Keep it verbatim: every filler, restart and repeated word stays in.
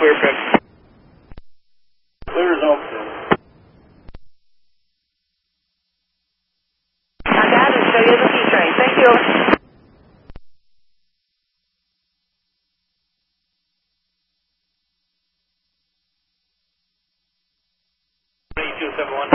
clear pin. Clear zone pin. I got it. Show you the P train. Thank you. two seven one.